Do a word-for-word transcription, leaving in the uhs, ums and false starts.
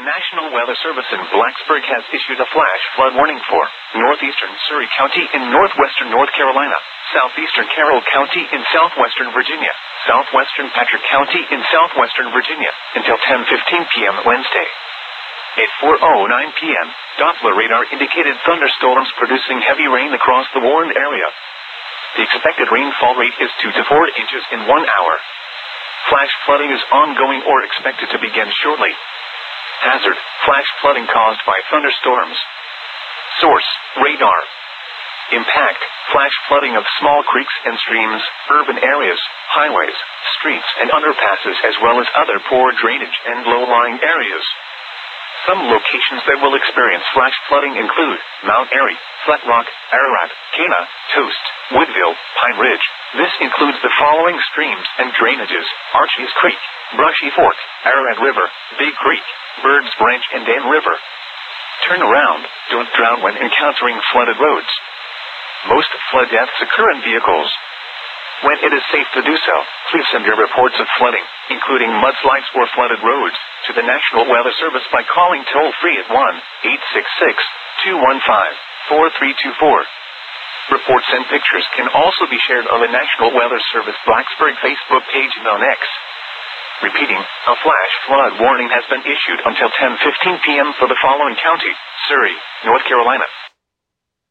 National Weather Service in Blacksburg has issued a flash flood warning for northeastern Surry County in northwestern North Carolina, southeastern Carroll County in southwestern Virginia, southwestern Patrick County in southwestern Virginia, until ten fifteen p.m. Wednesday. At four oh nine p.m., Doppler radar indicated thunderstorms producing heavy rain across the warned area. The expected rainfall rate is two to four inches in one hour. Flash flooding is ongoing or expected to begin shortly. Hazard: flash flooding caused by thunderstorms. Source: radar. Impact: flash flooding of small creeks and streams, urban areas, highways, streets and underpasses, as well as other poor drainage and low-lying areas. Some locations that will experience flash flooding include Mount Airy, Flat Rock, Ararat, Cana, Toast, Woodville, Pine Ridge. This includes the following streams and drainages: Archies Creek, Brushy Fork, Ararat River, Big Creek, Birds Branch and Dan River. Turn around. Don't drown when encountering flooded roads. Most flood deaths occur in vehicles. When it is safe to do so, please send your reports of flooding, including mudslides or flooded roads, to the National Weather Service by calling toll-free at one eight six six, two one five, four three two four. Reports and pictures can also be shared on the National Weather Service Blacksburg Facebook page and on X. Repeating, a flash flood warning has been issued until ten fifteen p.m. for the following county: Surry, North Carolina,